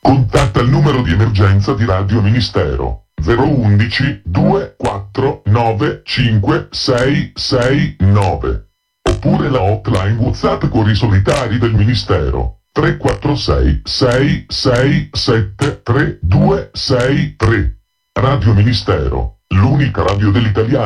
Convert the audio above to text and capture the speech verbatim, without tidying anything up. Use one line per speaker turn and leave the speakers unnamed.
Contatta il numero di emergenza di Radio Ministero zero uno uno due quattro nove cinque sei sei nove oppure la hotline WhatsApp Cuori Solitari del Ministero tre quattro sei sei sei sette tre due sei tre. Radio Ministero, l'unica radio dell'italiano.